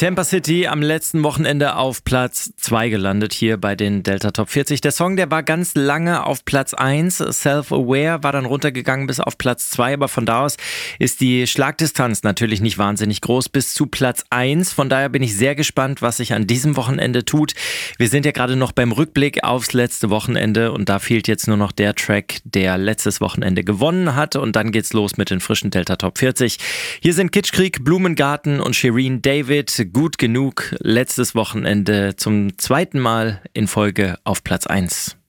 Tampa City am letzten Wochenende auf Platz 2 gelandet hier bei den Delta Top 40. Der Song, der war ganz lange auf Platz 1. Self-Aware war dann runtergegangen bis auf Platz 2, aber von da aus ist die Schlagdistanz natürlich nicht wahnsinnig groß bis zu Platz 1. Von daher bin ich sehr gespannt, was sich an diesem Wochenende tut. Wir sind ja gerade noch beim Rückblick aufs letzte Wochenende und da fehlt jetzt nur noch der Track, der letztes Wochenende gewonnen hat und dann geht's los mit den frischen Delta Top 40. Hier sind Kitschkrieg, Blumengarten und Shireen David. Gut genug, letztes Wochenende zum zweiten Mal in Folge auf Platz 1.